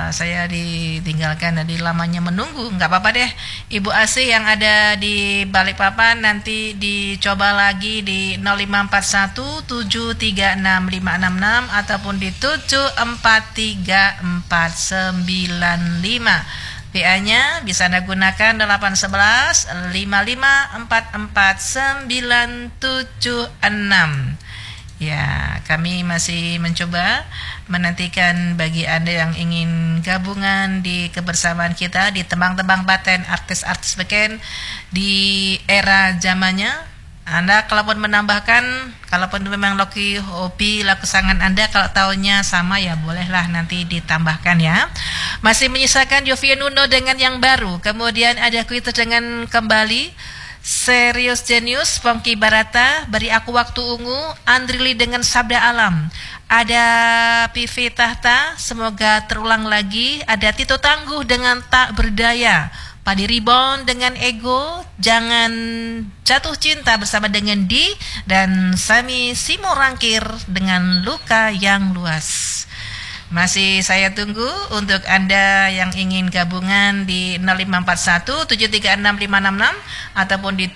saya ditinggalkan dari lamanya menunggu. Nggak apa-apa deh, Ibu Asih yang ada di Balikpapan, nanti dicoba lagi di 0541 736 566 ataupun di 743495. PA-nya bisa Anda gunakan 811 5544 976. Ya, kami masih mencoba menantikan bagi Anda yang ingin gabungan di kebersamaan kita di tembang-tembang paten artis-artis beken di era zamannya. Anda kalaupun menambahkan, kalaupun memang hobi lagu kesayangan Anda, kalau tahunnya sama ya bolehlah nanti ditambahkan ya. Masih menyisakan Yovian Uno dengan yang baru. Kemudian ada Kuitu dengan Kembali, Serius Genius, Pongki Barata, Beri Aku Waktu Ungu, Andrili dengan Sabda Alam. Ada PV Tahta, Semoga Terulang Lagi. Ada Tito Tangguh dengan Tak Berdaya. Padi Ribon dengan Ego, Jangan Jatuh Cinta bersama dengan Di, dan Sami Simo Rangkir dengan Luka Yang Luas. Masih saya tunggu untuk Anda yang ingin gabungan di 0541 736 566 ataupun di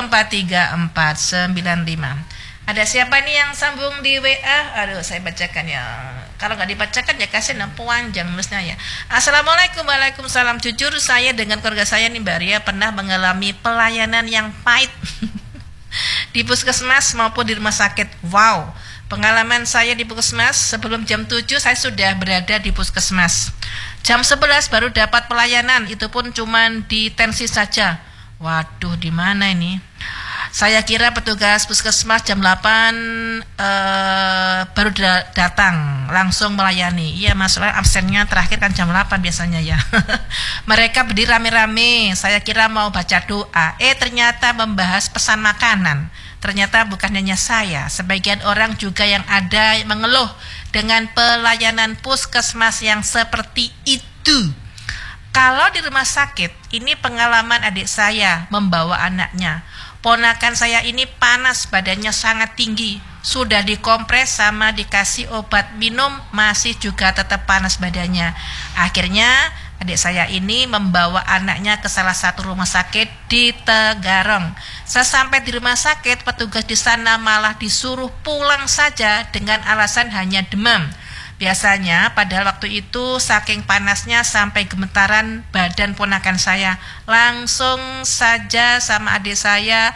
743495. Ada siapa nih yang sambung di WA? Aduh, saya bacakan ya. Kalau nggak dibacakan ya kasih panjang nulisnya ya. Assalamualaikum, waalaikumsalam. Jujur saya dengan keluarga saya nih Mbak Ria pernah mengalami pelayanan yang pahit di puskesmas maupun di rumah sakit. Wow, pengalaman saya di puskesmas sebelum jam 7 saya sudah berada di puskesmas. Jam 11 baru dapat pelayanan, itu pun cuman di tensi saja. Waduh, di mana ini? Saya kira petugas puskesmas jam 8 baru datang langsung melayani. Iya, masalah absennya terakhir kan jam 8 biasanya ya. Mereka berdiri rame-rame. Saya kira mau baca doa. Ternyata membahas pesan makanan. Ternyata bukan hanya saya, sebagian orang juga yang ada mengeluh dengan pelayanan puskesmas yang seperti itu. Kalau di rumah sakit, ini pengalaman adik saya membawa anaknya. Ponakan saya ini panas, badannya sangat tinggi. Sudah dikompres sama dikasih obat minum, masih juga tetap panas badannya. Akhirnya adik saya ini membawa anaknya ke salah satu rumah sakit di Tegarong. Sesampai di rumah sakit, petugas di sana malah disuruh pulang saja dengan alasan hanya demam. Biasanya padahal waktu itu saking panasnya sampai gemetaran badan ponakan saya. Langsung saja sama adik saya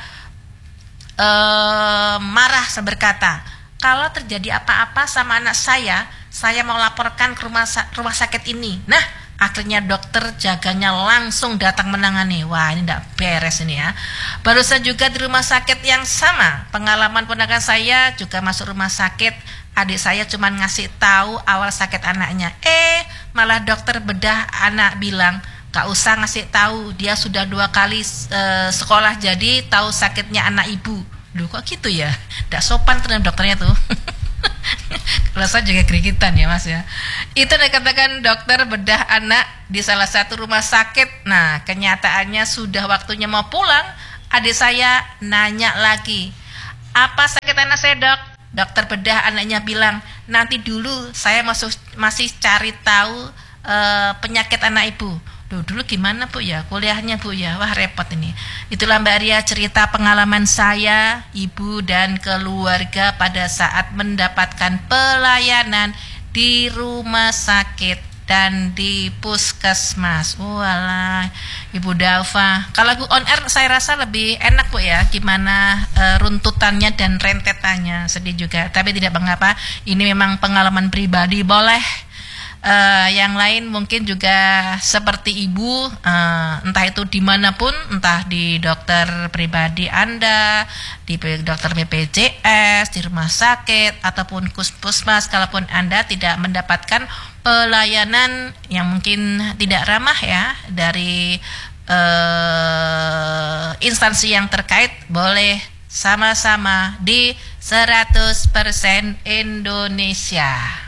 marah berkata, kalau terjadi apa-apa sama anak saya mau laporkan ke rumah sakit ini. Nah, akhirnya dokter jaganya langsung datang menangani. Wah, ini tidak beres ini ya. Barusan juga di rumah sakit yang sama, pengalaman ponakan saya juga masuk rumah sakit. Adik saya cuma ngasih tahu awal sakit anaknya. Malah dokter bedah anak bilang, gak usah ngasih tahu, dia sudah 2 kali sekolah jadi tahu sakitnya anak ibu. Duh, kok gitu ya? Gak sopan terhadap dokternya tuh. Rasa juga kerikitan ya Mas ya. Itu dikatakan dokter bedah anak di salah satu rumah sakit. Nah, kenyataannya sudah waktunya mau pulang. Adik saya nanya lagi, apa sakit anak saya dok? Dokter bedah anaknya bilang, nanti dulu saya masih cari tahu penyakit anak ibu. Dulu gimana Bu ya, kuliahnya Bu ya, wah repot ini. Itulah Mbak Ria cerita pengalaman saya, ibu dan keluarga pada saat mendapatkan pelayanan di rumah sakit dan di puskesmas. Walah, Ibu Dafa. Kalau lagu on air saya rasa lebih enak Bu ya, gimana runtutannya dan rentetannya. Sedih juga, tapi tidak mengapa. Ini memang pengalaman pribadi, boleh. Yang lain mungkin juga seperti Ibu, entah itu dimanapun, entah di dokter pribadi Anda, di dokter BPJS, di rumah sakit, ataupun puskesmas, kalaupun Anda tidak mendapatkan pelayanan yang mungkin tidak ramah ya dari instansi yang terkait, boleh sama-sama di 100% Indonesia.